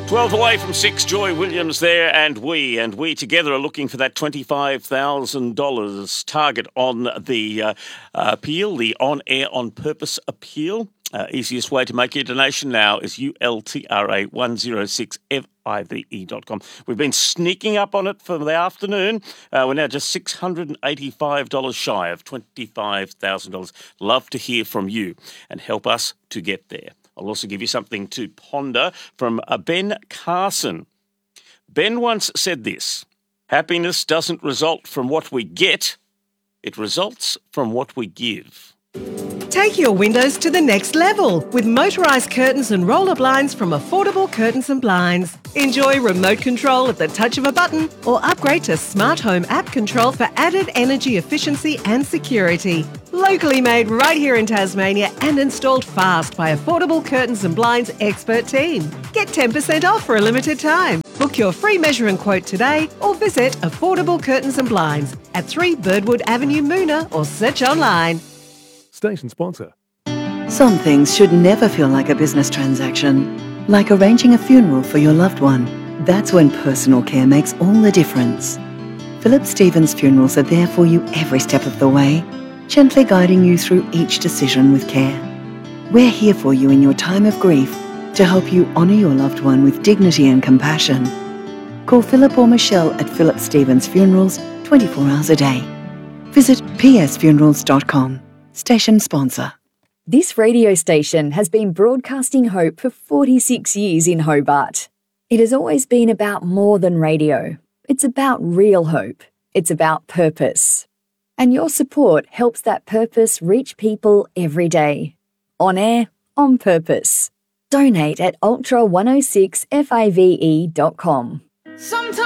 12 away from 6, Joy Williams there, and we together are looking for that $25,000 target on the appeal, the On Air On Purpose appeal. Easiest way to make your donation now is ultra106five.com. We've been sneaking up on it for the afternoon. We're now just $685 shy of $25,000. Love to hear from you and help us to get there. I'll also give you something to ponder from Ben Carson. Ben once said this: happiness doesn't result from what we get, it results from what we give. Take your windows to the next level with motorised curtains and roller blinds from Affordable Curtains and Blinds. Enjoy remote control at the touch of a button or upgrade to Smart Home app control for added energy efficiency and security. Locally made right here in Tasmania and installed fast by Affordable Curtains and Blinds expert team. Get 10% off for a limited time. Book your free measure and quote today or visit Affordable Curtains and Blinds at 3 Birdwood Avenue, Moona, or search online. Station sponsor. Some things should never feel like a business transaction, like arranging a funeral for your loved one. That's when personal care makes all the difference. Philip Stevens Funerals are there for you every step of the way, gently guiding you through each decision with care. We're here for you in your time of grief to help you honour your loved one with dignity and compassion. Call Philip or Michelle at Philip Stevens Funerals 24 hours a day. Visit psfunerals.com. Station sponsor. This radio station has been broadcasting hope for 46 years in Hobart. It has always been about more than radio. It's about real hope. It's about purpose. And your support helps that purpose reach people every day. On air, on purpose. Donate at ultra106five.com. Sometimes